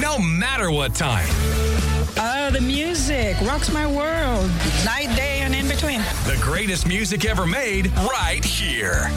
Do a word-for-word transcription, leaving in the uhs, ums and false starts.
no matter what time. Oh, the music rocks my world. Night, day, and in between. The greatest music ever made, right here.